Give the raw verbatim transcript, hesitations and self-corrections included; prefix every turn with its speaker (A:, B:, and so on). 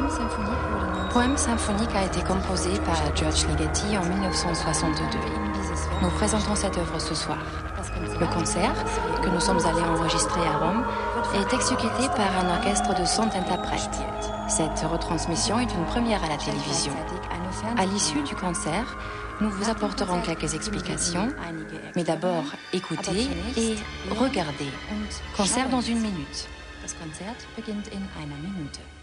A: Poème symphonique a été composé par George Ligeti en mille neuf cent soixante-deux. Nous présentons cette œuvre ce soir. Le concert, que nous sommes allés enregistrer à Rome, est exécuté par un orchestre de cent interprètes. Cette retransmission est une première à la télévision. À l'issue du concert, nous vous apporterons quelques explications, mais d'abord écoutez et regardez. Concert dans une minute. Das Konzert beginnt in einer Minute.